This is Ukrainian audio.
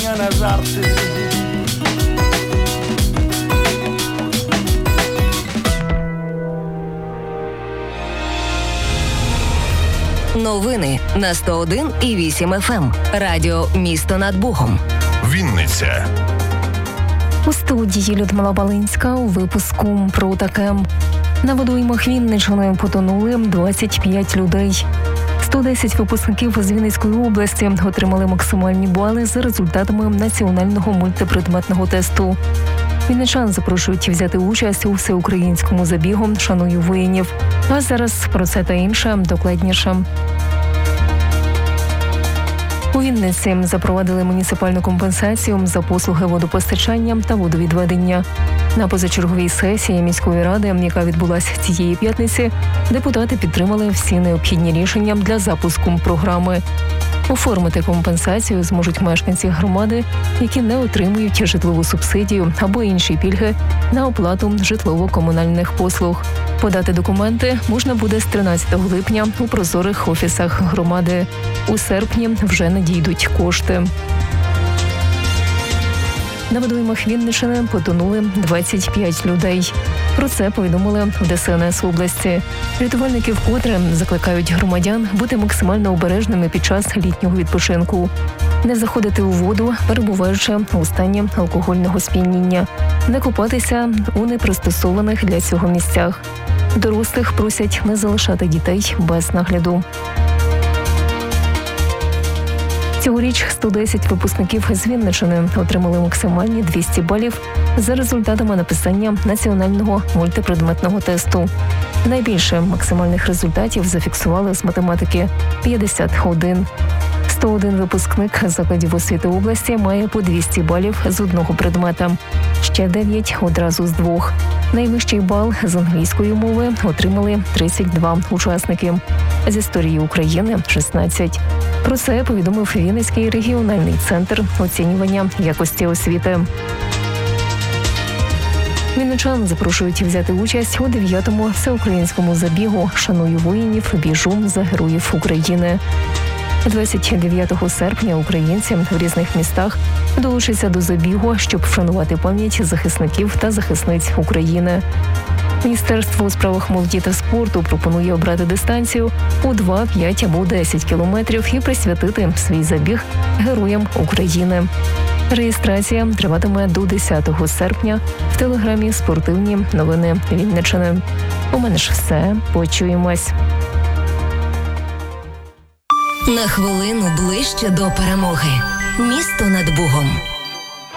сподівання на жарти. Новини на 101,8 FM. Радіо «Місто над Богом». Вінниця. У студії Людмила Балинська у випуску про таке. На водоймах Вінниччини потонули 25 людей. 110 випускників з Вінницької області отримали максимальні бали за результатами національного мультипредметного тесту. Вінничан запрошують взяти участь у всеукраїнському забігу «Шаную воїнів». А зараз про це та інше докладніше. У Вінниці запровадили муніципальну компенсацію за послуги водопостачання та водовідведення. На позачерговій сесії міської ради, яка відбулася цієї п'ятниці, депутати підтримали всі необхідні рішення для запуску програми. Оформити компенсацію зможуть мешканці громади, які не отримують житлову субсидію або інші пільги на оплату житлово-комунальних послуг. Подати документи можна буде з 13 липня у прозорих офісах громади. У серпні вже надійдуть кошти. На водоймах Вінниччини потонули 25 людей. Про це повідомили в ДСНС області. Рятувальники вкотре закликають громадян бути максимально обережними під час літнього відпочинку. Не заходити у воду, перебуваючи у стані алкогольного сп'яніння. Не купатися у непристосованих для цього місцях. Дорослих просять не залишати дітей без нагляду. Цьогоріч 110 випускників з Вінниччини отримали максимальні 200 балів за результатами написання національного мультипредметного тесту. Найбільше максимальних результатів зафіксували з математики – 51. 101 випускник закладів освіти області має по 200 балів з одного предмета. Ще 9 одразу з двох. Найвищий бал з англійської мови отримали 32 учасники. З історії України – 16. Про це повідомив Вінницький регіональний центр оцінювання якості освіти. Вінничан запрошують взяти участь у 9-му всеукраїнському забігу «Шаную воїнів. Біжу за героїв України». 29 серпня українці в різних містах долучаться до забігу, щоб вшанувати пам'ять захисників та захисниць України. Міністерство у справах молоді та спорту пропонує обрати дистанцію у 2, 5 або 10 кілометрів і присвятити свій забіг героям України. Реєстрація триватиме до 10 серпня в телеграмі «Спортивні новини Вінниччини». У мене ж все. Почуємось. На хвилину ближче до перемоги. Місто над Богом.